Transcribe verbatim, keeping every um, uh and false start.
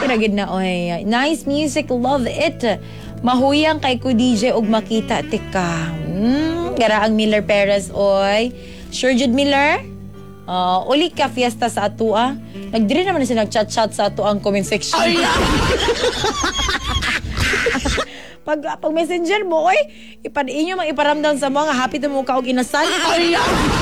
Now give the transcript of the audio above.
ragid na oy. Nice music, love it. Mahuyang kay ku D J og makita tika. Hmm, gara ang Miller Perez oy. Sure Jude Miller? Uh, uli ka fiesta sa ato ah. Nagdiri naman na siya nag-chat-chat sa ato ang comment section. pag, pag messenger mo, oy, ipan inyo mang iparamdam sa mga happy to mo ka og inasal.